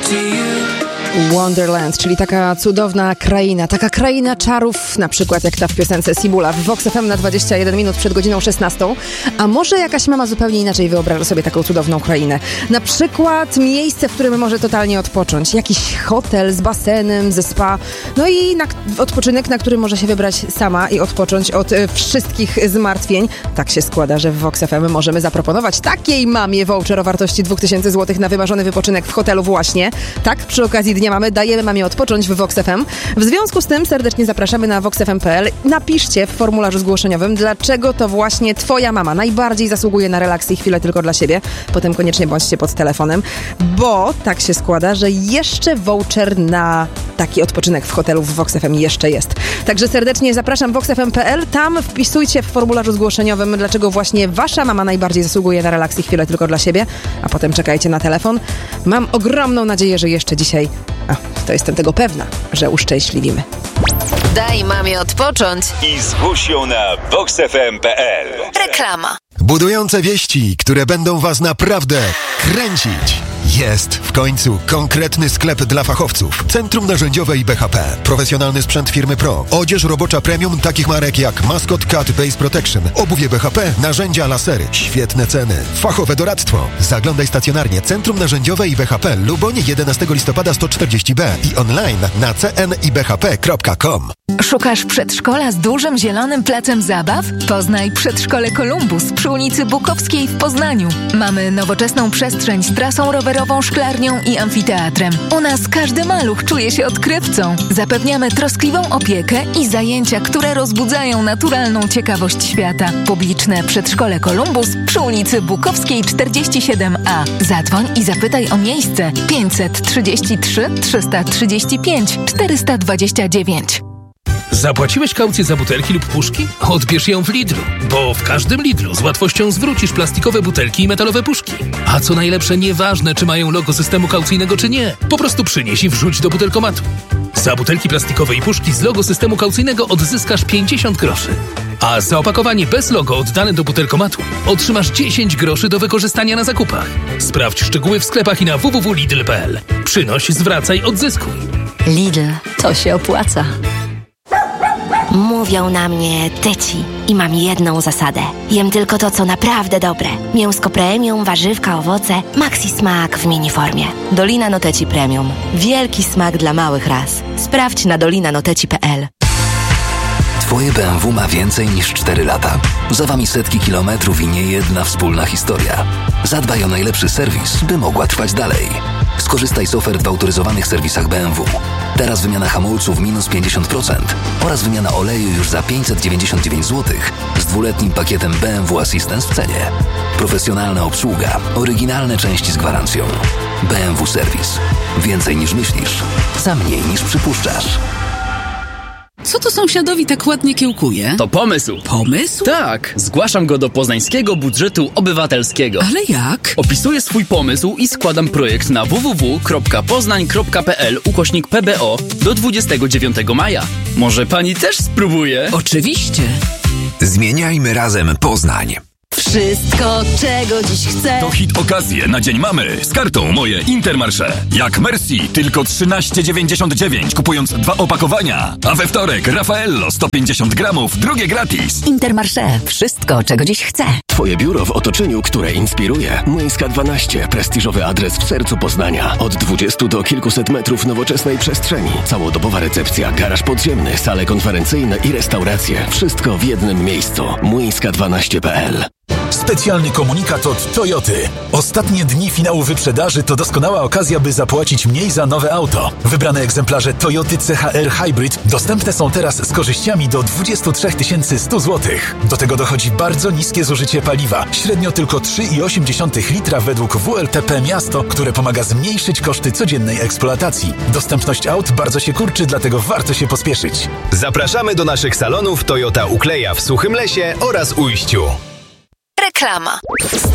Wonderland, czyli taka cudowna kraina, taka kraina czarów, na przykład jak ta w piosence Sibula w Vox FM na 21 minut przed godziną 16. A może jakaś mama zupełnie inaczej wyobraża sobie taką cudowną krainę? Na przykład miejsce, w którym może totalnie odpocząć. Jakiś hotel z basenem, ze spa. No i odpoczynek, na który może się wybrać sama i odpocząć od wszystkich zmartwień. Tak się składa, że w Vox FM możemy zaproponować takiej mamie voucher o wartości 2000 zł na wymarzony wypoczynek w hotelu właśnie. Tak, przy okazji Dnia Mamy dajemy mamie odpocząć w Vox FM. W związku z tym serdecznie zapraszamy na voxfm.pl. Napiszcie w formularzu zgłoszeniowym, dlaczego to właśnie twoja mama najbardziej zasługuje na relaks i chwilę tylko dla siebie. Potem koniecznie bądźcie pod telefonem, bo tak się składa, że jeszcze voucher na taki odpoczynek w hotelu w Vox FM jeszcze jest. Także serdecznie zapraszam voxfm.pl. Tam wpisujcie w formularzu zgłoszeniowym, dlaczego właśnie wasza mama najbardziej zasługuje na relaks i chwilę tylko dla siebie, a potem czekajcie na telefon. Mam ogromną nadzieję, że jeszcze dzisiaj, to jestem tego pewna, że uszczęśliwimy. Daj mamie odpocząć i zgłoś ją na voxfm.pl. Reklama. Budujące wieści, które będą was naprawdę kręcić. Jest w końcu konkretny sklep dla fachowców. Centrum narzędziowe i BHP. Profesjonalny sprzęt firmy Pro. Odzież robocza premium takich marek jak Mascot Cat Base Protection. Obuwie BHP. Narzędzia lasery. Świetne ceny. Fachowe doradztwo. Zaglądaj stacjonarnie. Centrum narzędziowe i BHP. Luboń 11 listopada 140B i online na cnibhp.com. Szukasz przedszkola z dużym zielonym placem zabaw? Poznaj Przedszkole Kolumbus przy ulicy Bukowskiej w Poznaniu. Mamy nowoczesną przestrzeń z trasą rowerową, szklarnią i amfiteatrem. U nas każdy maluch czuje się odkrywcą. Zapewniamy troskliwą opiekę i zajęcia, które rozbudzają naturalną ciekawość świata. Publiczne Przedszkole Kolumbus przy ulicy Bukowskiej 47A. Zadzwoń i zapytaj o miejsce 533 335 429. Zapłaciłeś kaucję za butelki lub puszki? Odbierz ją w Lidlu, bo w każdym Lidlu z łatwością zwrócisz plastikowe butelki i metalowe puszki. A co najlepsze, nieważne czy mają logo systemu kaucyjnego czy nie, po prostu przynieś i wrzuć do butelkomatu. Za butelki plastikowe i puszki z logo systemu kaucyjnego odzyskasz 50 groszy. A za opakowanie bez logo oddane do butelkomatu otrzymasz 10 groszy do wykorzystania na zakupach. Sprawdź szczegóły w sklepach i na www.lidl.pl. Przynoś, zwracaj, odzyskuj. Lidl, to się opłaca. Mówią na mnie tyci i mam jedną zasadę. Jem tylko to, co naprawdę dobre. Mięsko premium, warzywka, owoce, maxi smak w miniformie. Dolina Noteci Premium. Wielki smak dla małych ras. Sprawdź na dolinanoteci.pl. Twoje BMW ma więcej niż 4 lata. Za wami setki kilometrów i niejedna wspólna historia. Zadbaj o najlepszy serwis, by mogła trwać dalej. Skorzystaj z ofert w autoryzowanych serwisach BMW. Teraz wymiana hamulców minus 50% oraz wymiana oleju już za 599 zł z 2-letnim pakietem BMW Assistance w cenie. Profesjonalna obsługa, oryginalne części z gwarancją. BMW Serwis. Więcej niż myślisz, za mniej niż przypuszczasz. Co to sąsiadowi tak ładnie kiełkuje? To pomysł. Pomysł? Tak, zgłaszam go do Poznańskiego Budżetu Obywatelskiego. Ale jak? Opisuję swój pomysł i składam projekt na www.poznań.pl/PBO do 29 maja. Może pani też spróbuje? Oczywiście. Zmieniajmy razem Poznań. Wszystko, czego dziś chcę. To hit okazje na Dzień Mamy z kartą Moje Intermarché. Jak Mercy, tylko 13,99 kupując 2 opakowania. A we wtorek Raffaello 150 gramów, drugie gratis. Intermarché. Wszystko, czego dziś chcę. Twoje biuro w otoczeniu, które inspiruje. Młyńska 12. Prestiżowy adres w sercu Poznania. Od 20 do kilkuset metrów nowoczesnej przestrzeni. Całodobowa recepcja, garaż podziemny, sale konferencyjne i restauracje. Wszystko w jednym miejscu. Młyńska12.pl. Specjalny komunikat od Toyoty. Ostatnie dni finału wyprzedaży to doskonała okazja, by zapłacić mniej za nowe auto. Wybrane egzemplarze Toyoty CHR Hybrid dostępne są teraz z korzyściami do 23 100 zł. Do tego dochodzi bardzo niskie zużycie paliwa. Średnio tylko 3,8 litra według WLTP Miasto, które pomaga zmniejszyć koszty codziennej eksploatacji. Dostępność aut bardzo się kurczy, dlatego warto się pospieszyć. Zapraszamy do naszych salonów Toyota Ukleja w Suchym Lesie oraz Ujściu. Reklama.